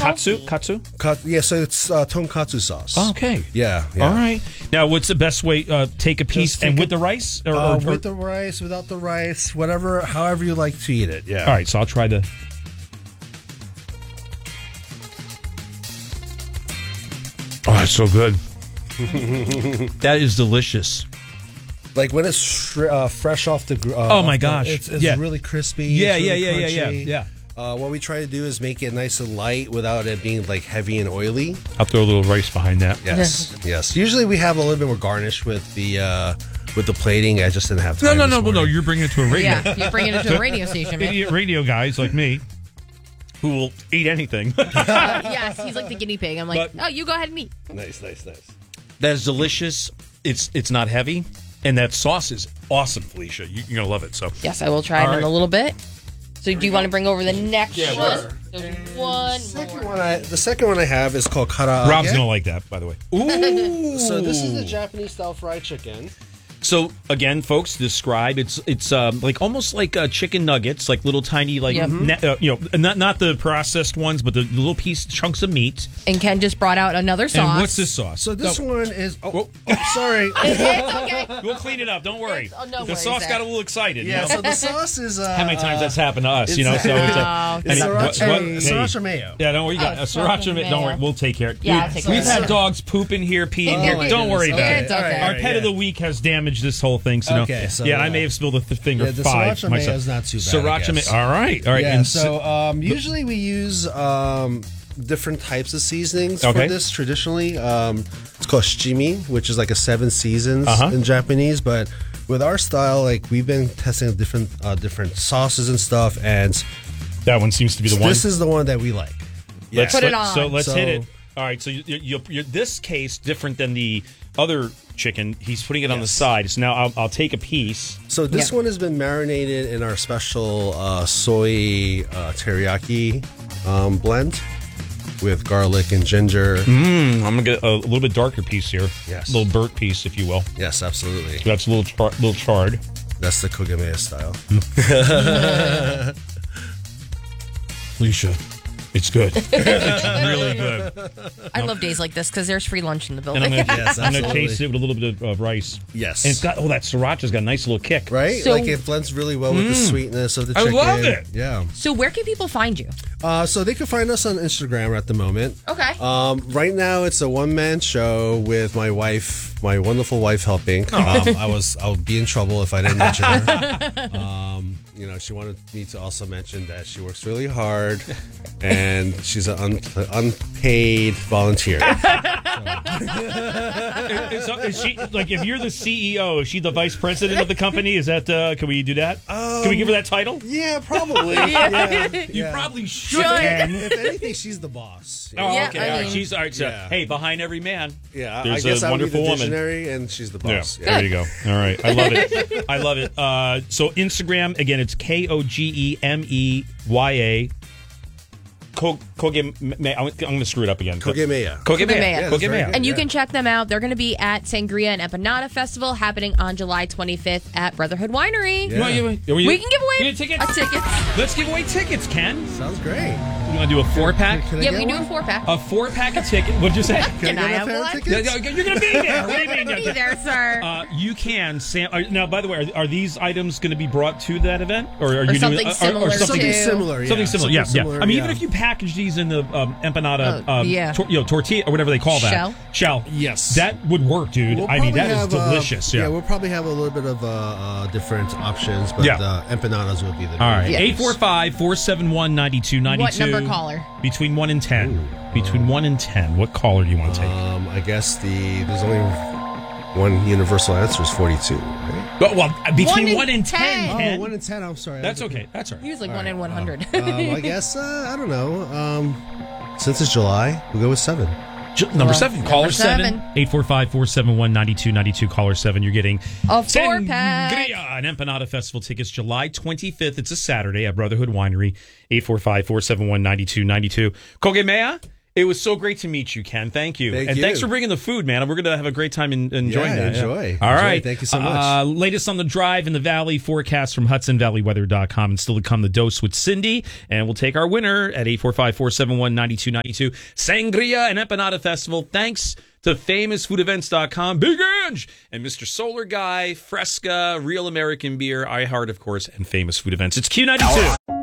Katsu? Yeah, so it's tonkatsu sauce. Oh, okay. Yeah. All right. Now, what's the best way? Take a piece and with the rice? Or with the rice, without the rice, however you like to eat it. Yeah. All right, so I'll try the... Oh, it's so good. That is delicious. Like when it's fresh off the oh my gosh. It's yeah. really crispy. Yeah, really yeah. What we try to do is make it nice and light without it being like heavy and oily. I'll throw a little rice behind that. Yes, yes. Usually we have a little bit more garnish with the plating. I just didn't have time. No. You're bringing it to a radio. Yeah, you're bringing it to a radio station, man. Idiot radio guys like me who will eat anything. Yes, he's like the guinea pig. I'm like, you go ahead and eat. Nice. That is delicious. It's not heavy. And that sauce is awesome, Felicia. You're going to love it. So yes, I will try it in a little bit. So do you want to bring over the next one? Sure. There's one. The second one I have is called karaage. Rob's going to like that, by the way. Ooh. So this is the Japanese style fried chicken. So again, folks, describe it's like almost like chicken nuggets, like little tiny like not the processed ones, but the little chunks of meat. And Ken just brought out another sauce. And what's this sauce? So this one is sorry. It's okay. We'll clean it up. Don't worry. No the sauce got a little excited. Yeah. So the sauce is how many times that's happened to us? You know. So it's sriracha mayo. Yeah. Don't worry. You got sriracha mayo. Don't worry. We'll take care. Yeah. We've had dogs poop in here, pee in here. Don't worry about it. It's okay. Our pet of the week has damaged this whole thing. So I may have spilled a finger the five. Sriracha mayo is not too bad. Sriracha mayo. All right. Yeah, and so usually we use different types of seasonings for this. Traditionally, it's called shichimi, which is like a 7 seasons in Japanese. But with our style, like we've been testing different sauces and stuff, and that one seems to be the one. This is the one that we like. Yeah. Put it on. So let's hit it. All right. So you're this case different than the other chicken. He's putting it on the side. So now I'll take a piece. So this one has been marinated in our special soy teriyaki blend with garlic and ginger. I'm gonna get a little bit darker piece here. Yes, a little burnt piece, if you will. Yes, absolutely. That's a little charred. That's the Kogemeya style. Felicia, it's good. It's really good. I love days like this because there's free lunch in the building. And I'm gonna taste it with a little bit of rice. Yes, and it's got that sriracha's got a nice little kick, right? So, like it blends really well with the sweetness of the chicken. I love it. Yeah. So where can people find you? So they can find us on Instagram at the moment. Okay. Right now it's a one-man show with my wife, my wonderful wife helping. I'll be in trouble if I didn't mention her. She wanted me to also mention that she works really hard and she's an unpaid volunteer. Is she, like, if you're the CEO, is she the vice president of the company? Is that, can we do that? Can we give her that title? Yeah, probably. You probably should. If anything, she's the boss. Oh, Yeah, okay. I mean, she's all right. So, hey, behind every man, there's I guess a wonderful I'm the woman. visionary, and she's the boss. Yeah, there you go. All right, I love it. I love it. So Instagram again, it's Kogemeya. I'm going to screw it up again. Kogemeya. Kogemeya. And you can check them out. They're going to be at Sangria and Empanada Festival happening on July 25th at Brotherhood Winery. Yeah. We can give away a ticket. Tickets. Let's give away tickets, Ken. Sounds great. You want to do a 4-pack? Yeah, we can do a 4-pack. A 4-pack of tickets. What'd you say? Can I have one? You're going to be there. What do you mean? Be there, sir. You can. Now, by the way, are these items going to be brought to that event, or are you something doing similar? Something similar. Something similar. Yeah. I mean, even if you package these in the empanada, tortilla or whatever they call that shell. Yes, that would work, dude. I mean, that is delicious. We'll probably have a little bit of different options, but empanadas would be the all right. 845-471-9292. What number caller? Between 1 and 10. Between 1 and 10. What caller do you want to take? I guess there's only one universal answer is 42. Right? Well, between 1 and 10. 1 and 10. I'm sorry. That's okay. That's all right. He was like 1 in 100. I guess I don't know. Since it's July, we'll go with 7. Number 7. Caller 7. 845-471-9292. Caller 7. You're getting a 4-pack. Sangria and Empanada Festival tickets July 25th. It's a Saturday at Brotherhood Winery. 845-471-9292. Kogemeya It was so great to meet you, Ken. Thank you. Thank and you. Thanks for bringing the food, man. We're going to have a great time enjoying that. Enjoy. All right. Thank you so much. Latest on the drive in the valley, forecast from HudsonValleyWeather.com. And still to come, the dose with Cindy. And we'll take our winner at 845-471-9292. Sangria and Empanada Festival. Thanks to FamousFoodEvents.com, Big Ange, and Mr. Solar Guy, Fresca, Real American Beer, iHeart, of course, and Famous Food Events. It's Q92.